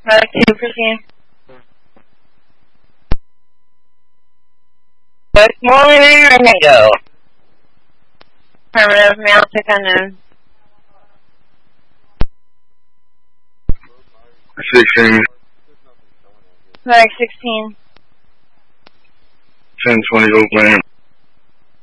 Product 2, proceed. Good morning, Ringo. Affirmative, male, tick unknown. 16. Product 16. 1020 Oakland.